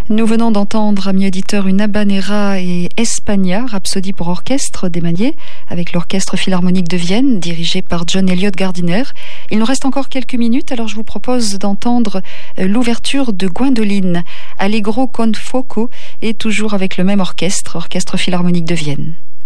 Nous venons d'entendre, amis auditeurs, une habanera et España, rhapsodie pour orchestre d'Emmaillet, avec l'Orchestre Philharmonique de Vienne, dirigé par John Eliot Gardiner. Il nous reste encore quelques minutes, alors je vous propose d'entendre l'ouverture de Gwendoline, Allegro con fuoco, et toujours avec le même orchestre, Orchestre Philharmonique de Vienne.